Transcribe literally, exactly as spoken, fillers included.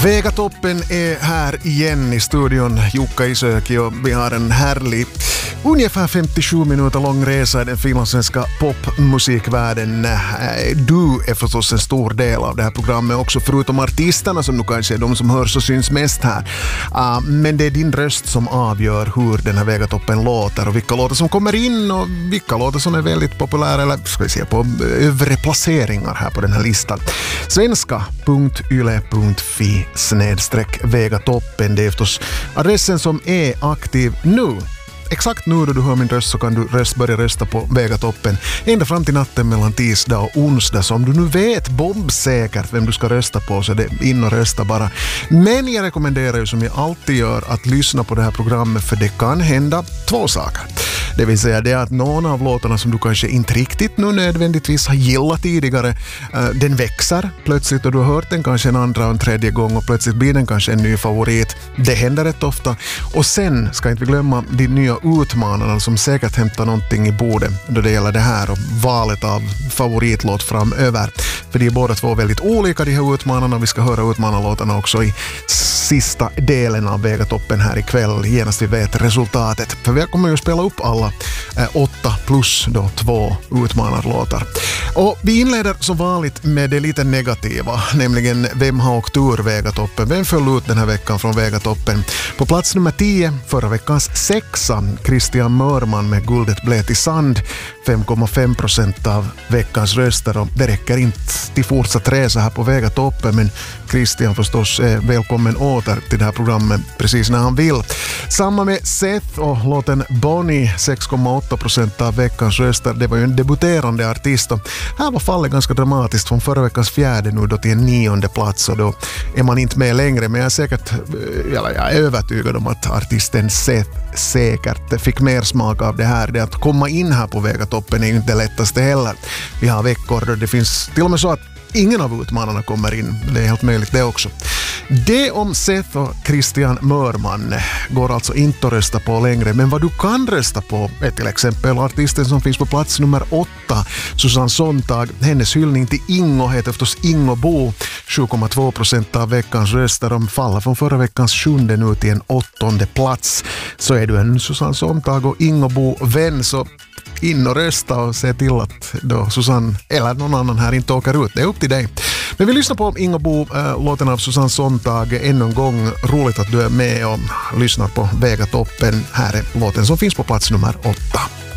Vegatoppen är här igen i studion, Jukka Isöki, och vi har en härlig, ungefär femtiosju minuter lång resa i den finlandssvenska popmusikvärlden. Du är förstås en stor del av det här programmet också, förutom artisterna som nu kanske är de som hörs och syns mest här. Men det är din röst som avgör hur den här Vegatoppen låter och vilka låtar som kommer in och vilka låtar som är väldigt populära eller ska vi säga på övre placeringar här på den här listan. svenska punkt yle punkt fi snedstreck Vegatoppen. Det är förstås adressen som är aktiv nu. Exakt nu då du hör min röst så kan du röst, börja rösta på Vegatoppen ända fram till natten mellan tisdag och onsdag. Så om du nu vet bombsäkert vem du ska rösta på så är det in och rösta bara. Men jag rekommenderar ju som jag alltid gör att lyssna på det här programmet, för det kan hända två saker. Det vill säga det att någon av låtarna som du kanske inte riktigt nu nödvändigtvis har gillat tidigare, den växer plötsligt och du har hört den kanske en andra och en tredje gång och plötsligt blir den kanske en ny favorit. Det händer rätt ofta. Och sen ska inte vi glömma de nya utmanarna som säkert hämtar någonting i bordet då det gäller det här och valet av favoritlåt framöver. För de är båda två väldigt olika, de här utmanarna. Vi ska höra utmanarlåtarna också i sista delen av Vegatoppen här ikväll, genast vi vet resultatet. För vi kommer ju att spela upp alla eh, åtta plus då två utmanarlåtar. Och vi inleder som vanligt med det lite negativa, nämligen vem har åkt ur Vegatoppen? Vem föll ut den här veckan från Vegatoppen? På plats nummer tio, förra veckans sexa, Christian Mörman med Guldet blev till sand, fem komma fem procent av veckans röster, och det räcker inte till fortsatt resa här på Vegatoppen, men Christian förstås är välkommen åter till det här programmet precis när han vill. Samma med Seth och låten Bonnie, sex komma åtta procent av veckans röster. Det var ju en debuterande artist och här var fallet ganska dramatiskt från förra veckans fjärde nu då till en nionde plats, och då är man inte med längre, men jag är säkert, eller jag är övertygad om att artisten Seth säkert fick mer smak av det här. Det att komma in här på Vegatoppen är ju inte det lättaste heller. Vi har veckor där det finns till och med så att ingen av utmanarna kommer in. Det är helt möjligt det också. Det om Seth och Christian Mörman går alltså inte att rösta på längre, men vad du kan rösta på är till exempel artisten som finns på plats nummer åtta, Susanne Sontag. Hennes hyllning till Ingo heter förstås Ingo Bo, sju komma två procent av veckans röster. De faller från förra veckans sjunde nu till en åttonde plats. Så är du en Susanne Sontag och Ingo Bo-vän, så in och rösta och se till att då Susanne eller någon annan här inte åker ut. Det är upp till dig. Men vi lyssnar på Ingo Bo, äh, låten av Susanne Sontag ännu en gång. Roligt att du är med och lyssnar på Vegatoppen. Här är låten som finns på plats nummer åtta.